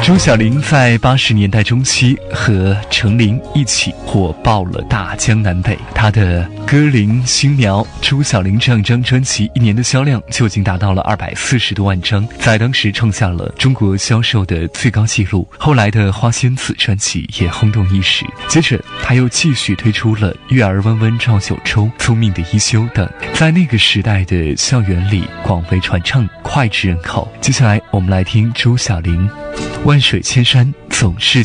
朱晓玲在80年代中期和程琳一起火爆了大江南北，她的《歌林新苗》朱晓玲这样一张专辑1年的销量就已经达到了240多万张，在当时创下了中国销售的最高纪录。后来的《花仙子》专辑也轰动一时，接着她又继续推出了《月儿弯弯照九州》《聪明的一休》等，在那个时代的校园里广为传唱，脍炙人口。接下来我们来听朱晓玲《万水千山总是情》。